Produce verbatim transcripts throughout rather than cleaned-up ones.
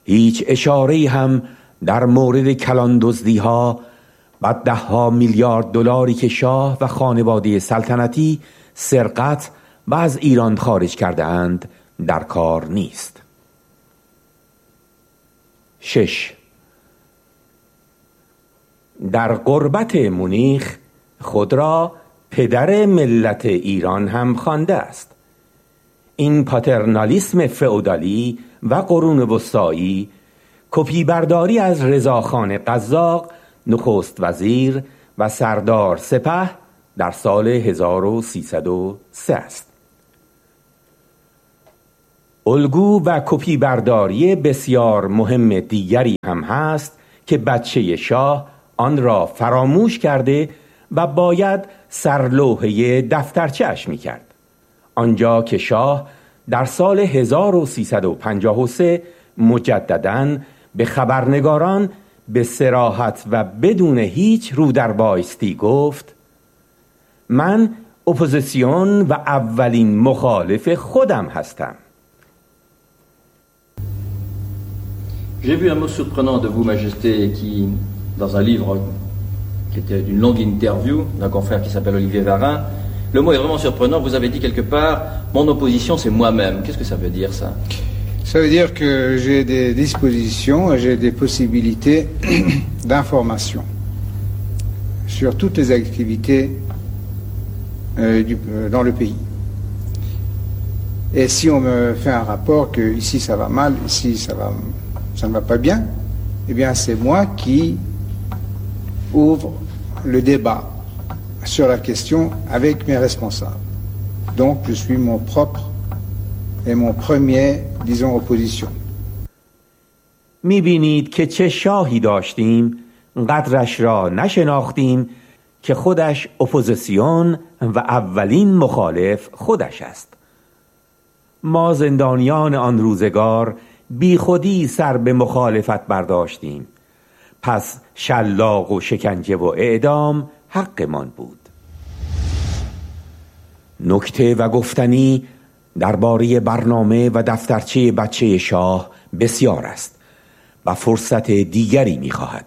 هیچ اشاره‌ای هم در مورد کلان دزدی‌ها و ده ها میلیارد دلاری که شاه و خانواده سلطنتی سرقت و از ایران خارج کرده اند در کار نیست. شش. در غربت مونیخ خود را پدر ملت ایران هم خوانده است. این پاترنالیسم فئودالی و قرون وسطایی کپی برداری از رضاخان قزاق نخست وزیر و سردار سپه در سال هزار و سیصد و سه است. الگو و کپی برداری بسیار مهم دیگری هم هست که بچه شاه آن را فراموش کرده و باید سرلوحه دفترچه‌اش می کرد. آنجا که شاه در سال هزار و سیصد و پنجاه و سه مجدداً به خبرنگاران به صراحت و بدون هیچ رو در بایستی گفت: من اپوزیسیون و اولین مخالف خودم هستم. J'ai vu un mot surprenant de vous, Majesté, qui, dans un livre qui était d'une longue interview d'un confrère qui s'appelle Olivier Varin, le mot est vraiment surprenant. Vous avez dit quelque part, mon opposition, c'est moi-même. Qu'est-ce que ça veut dire, ça? Ça veut dire que j'ai des dispositions, j'ai des possibilités d'information sur toutes les activités euh, du, euh, dans le pays. Et si on me fait un rapport que ici ça va mal, ici ça va, ça ne va pas bien, eh bien c'est moi qui ouvre le débat sur la question avec mes responsables. Donc je suis mon propre et mon premier, disons, opposition. می‌بینید که چه شاهی داشتیم قدرش را نشناختیم که خودش اپوزیسیون و اولین مخالف خودش است. ما زندانیان آن روزگار بی خودی سر به مخالفت برداشتیم، پس شلاق و شکنجه و اعدام حقمان بود. نکته و گفتنی درباره برنامه و دفترچه بچه شاه بسیار است و فرصت دیگری می‌خواهد.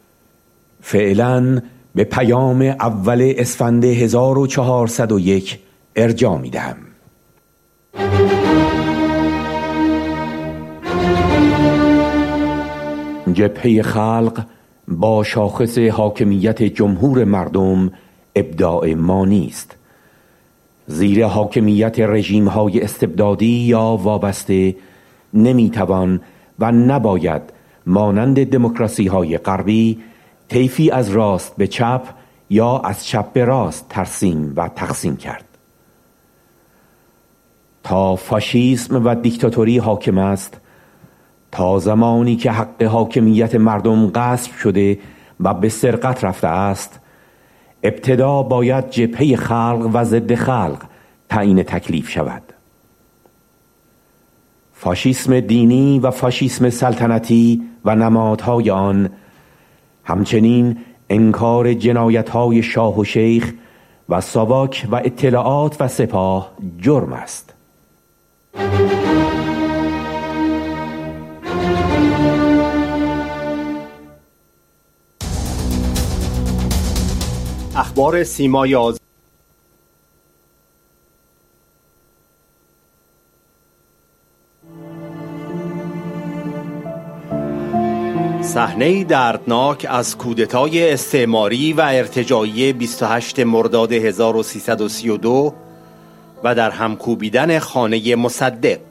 فعلاً به پیام اول اسفند هزار و چهارصد و یک ارجاع می‌دهم. جبهه خلق با شاخص حاکمیت جمهور مردم ابداع ما نیست. زیر حاکمیت رژیم‌های استبدادی یا وابسته نمی‌توان و نباید مانند دموکراسی‌های غربی طیفی از راست به چپ یا از چپ به راست ترسیم و تقسیم کرد. تا فاشیسم و دیکتاتوری حاکم است، تا زمانی که حق حاکمیت مردم غصب شده و به سرقت رفته است، ابتدا باید جبهه خلق و ضد خلق تعیین تکلیف شود. فاشیسم دینی و فاشیسم سلطنتی و نمادهای آن، همچنین انکار جنایت‌های شاه و شیخ و ساواک و اطلاعات و سپاه جرم است. اخبار سیمای آزاد. صحنه‌ای دردناک از کودتای استعماری و ارتجاعی بیست و هشتم مرداد هزار و سیصد و سی و دو و در هم کوبیدن خانه مصدق.